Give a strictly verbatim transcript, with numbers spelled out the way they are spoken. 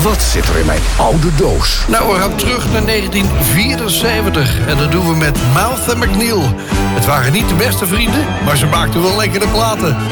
Wat zit er in mijn oude doos? Nou, we gaan terug naar negentien vierenzeventig. En dat doen we met Mouth en McNeil. Het waren niet de beste vrienden, maar ze maakten wel lekkere platen.